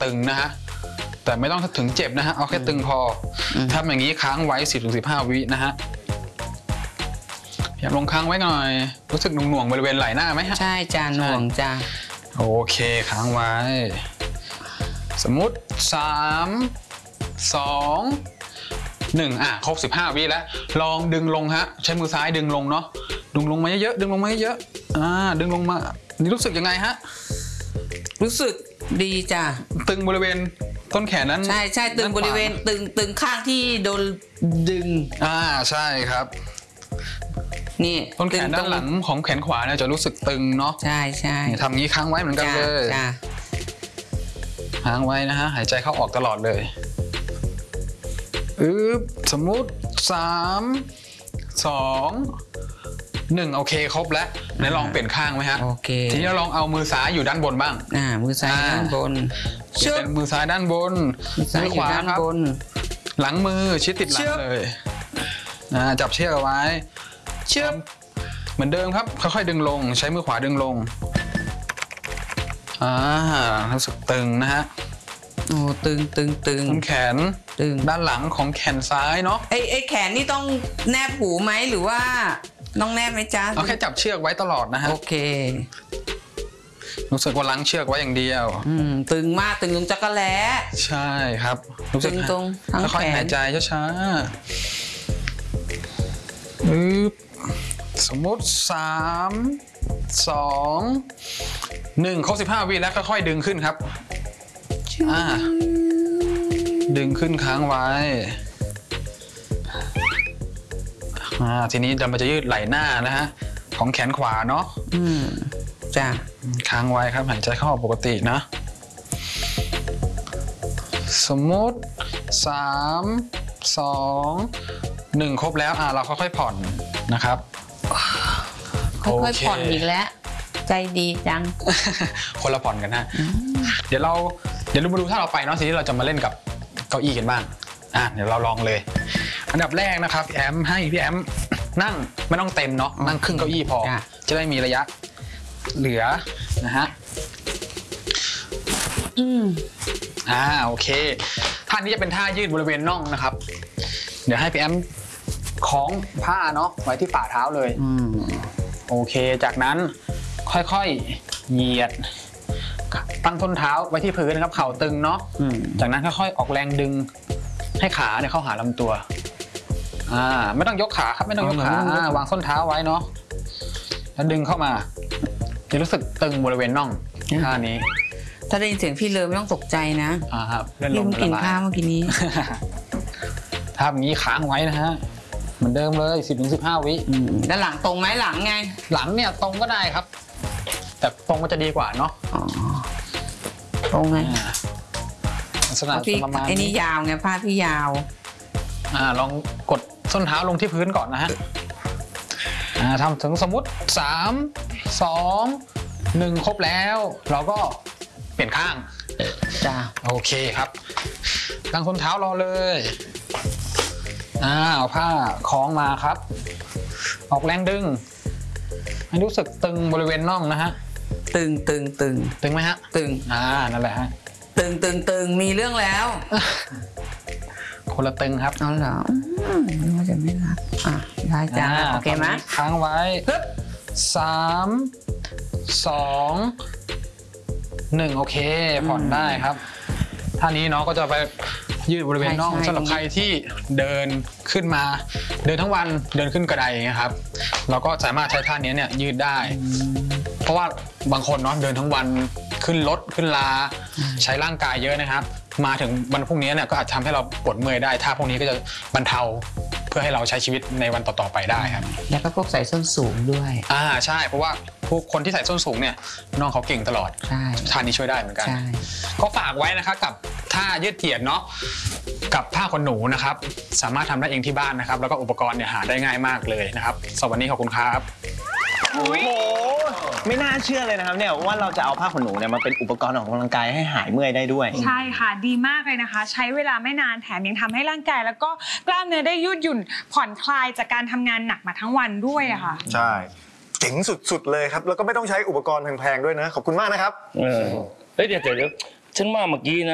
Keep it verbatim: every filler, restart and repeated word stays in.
ตึงนะฮะแต่ไม่ต้องถึงเจ็บนะฮะเอาแค่ตึงพอทำอย่างนี้ค้างไว้ สิบถึงสิบห้า วินะฮะอย่าลงค้างไว้หน่อยรู้สึกหน่วงๆบริเวณไหล่หน้าไหมฮะใช่จ้าหน่วงจ้าโอเคค้างไว้สมมุติสามสองหนึ่งอ่ะครบสิบห้าวิแล้วลองดึงลงฮะใช้มือซ้ายดึงลงเนาะดึงลงมาเยอะๆดึงลงมาเยอะๆอ่าดึงลงมานี่รู้สึกยังไงฮะรู้สึกดีจ้ะตึงบริเวณต้นแขนนั้นใช่ใช่ตึงบริเวณตึงตึงข้างที่โดนดึงอ่าใช่ครับนี่ต้นแขนด้านหลังของแขนขวาเนี่ยจะรู้สึกตึงเนาะใช่ใช่ทำงี้ค้างไว้เหมือนกันเลยค้างไว้นะฮะหายใจเข้าออกตลอดเลยอึ๊บสมมุติสามสองหนึ่งโอเคครบแล้วไหนลองเปลี่ยนข้างไหมฮะโอเคทีนี้เราลองเอามือซ้ายอยู่ด้านบนบ้างอ่ามือซ้ายด้านบนเป็นมือซ้ายด้านบนมือขวาครับหลังมือชิดติดหลังเลยอ่าจับเชือกเอาไว้เชือกเหมือนเดิมครับค่อยๆดึงลงใช้มือขวาดึงลงอ่ารู้สึกตึงนะฮะโอ้ตึงตึงตึงแขนตึงด้านหลังของแขนซ้ายเนาะไอ้ไอ้แขนนี่ต้องแนบหูไหมหรือว่าน้องแนบไหมจ๊ะเอาแค่จับเชือกไว้ตลอดนะฮะโอเครู้สึกว่าล้างเชือกไว้อย่างเดียวอืมตึงมากตึงตรงจักรแล้ใช่ครับรู้สึกตรงค่อยๆหายใจช้าๆอึ๊บสมมติสามสองหนึ่งครบสิบห้าวิแล้วค่อยๆดึงขึ้นครับอ่าดึงขึ้นค้างไว้อ่าทีนี้เราจะยืดไหล่หน้านะฮะของแขนขวาเนาะอืมจ้ะค้างไว้ครับหายใจเข้าออกปกตินะสมมติสามสองหนึ่งครบแล้วอ่าเราค่อยๆผ่อนนะครับค่อยๆผ่อนอีกแล้วใจดีจังคนละผ่อนกันฮะเดี๋ยวเราเดี๋ยวเรามาดูถ้าเราไปเนาะทีนี้เราจะมาเล่นกับเก้าอี้กันบ้างอ่ะเดี๋ยวเราลองเลยอันดับแรกนะครับพี่แอมให้พี่แอมนั่งไม่ต้องเต็มเนาะนั่งครึ่งเก้าอี้พอจะได้มีระยะเหลือนะฮะอืมอ่าโอเคท่านี้จะเป็นท่ายืดบริเวณน่องนะครับเดี๋ยวให้พี่แอมคล้องผ้าเนาะไว้ที่ฝ่าเท้าเลยอืมโอเคจากนั้นค่อยๆเหยียดตั้งส้นเท้าไว้ที่พื้นนะครับเข่าตึงเนาะจากนั้นค่อยๆออกแรงดึงให้ขาเนี่ยเข้าหาลำตัวอ่าไม่ต้องยกขาครับไม่ต้องยกขาวางส้นเท้าไว้เนาะแล้วดึงเข้ามาจะรู้สึกตึงบริเวณน่องท่านี้ถ้าได้ยินเสียงพี่เลยไม่ต้องตกใจนะอ่าครับเล่นลมกินข้าวเมื่อกี้นี้ทำอย่างนี้ค้างไว้นะฮะเหมือนเดิมเลย สิบถึงสิบห้า วิด้านหลังตรงไหมหลังไงหลังเนี่ยตรงก็ได้ครับแต่ตรงมันจะดีกว่าเนาะตรงไงลักษณะประมาณนี้ไอ้นี่ยาวไงผ้าพี่ยาวอ่าลองกดส้นเท้าลงที่พื้นก่อนนะฮะอ่าทำถึงสมมุติสามสองหนึ่งครบแล้วเราก็เปลี่ยนข้างจ้าโอเคครับตั้งส้นเท้ารอเลยอ่าเอาผ้าคล้องมาครับออกแรงดึงให้รู้สึกตึงบริเวณน่องนะฮะตึงตึงตึงตึงไหมฮะตึงอ่านั่นแหละฮะตึงตึงตึงมีเรื่องแล้วคนละตึงครับอ๋อเหรอนึกว่าจะไม่รักอ่ะได้จ้าโอเคไหมค้างไว้ปึ๊บสามสองหนึ่งโอเคผ่อนได้ครับท่านี้เนาะก็จะไปยืดบริเวณน่องสำหรับใครที่เดินขึ้นมาเดินทั้งวันเดินขึ้นกระไดอย่างเงี้ยครับเราก็สามารถใช้ท่านี้เนี่ยยืดได้เพราะว่าบางคนเนาะเดินทั้งวันขึ้นรถขึ้นลาใช้ร่างกายเยอะนะครับมาถึงวันพรุ่งนี้เนี่ยก็อาจทำให้เราปวดเมื่อยได้ท่าพวกนี้ก็จะบรรเทาเพื่อให้เราใช้ชีวิตในวันต่อๆไปได้ครับแล้วก็พวกใส่ส้นสูงด้วยอ่าใช่เพราะว่าพวกคนที่ใส่ส้นสูงเนี่ยน้องเขาเก่งตลอดใช่ท่านี้ช่วยได้เหมือนกันก็ฝากไว้นะครับกับท่ายืดเหยียดเนาะกับผ้าขนหนูนะครับสามารถทำได้เองที่บ้านนะครับแล้วก็อุปกรณ์เนี่ยหาได้ง่ายมากเลยนะครับสวัสดีขอบคุณครับโอ้โหไม่น่าเชื่อเลยนะครับเนี่ยว่าเราจะเอาผ้าขนหนูเนี่ยมาเป็นอุปกรณ์ออกกำลังกายให้หายเมื่อยได้ด้วยใช่ค่ะดีมากเลยนะคะใช้เวลาไม่นานแถมยังทำให้ร่างกายแล้วก็กล้ามเนื้อได้ยืดหยุ่นผ่อนคลายจากการทำงานหนักมาทั้งวันด้วยอะค่ะใช่เจ๋งสุดๆเลยครับแล้วก็ไม่ต้องใช้อุปกรณ์แพงๆด้วยนะขอบคุณมากนะครับเออเฮ้ยเดี๋ยวเดี๋ยวฉันมาเมื่อกี้นะ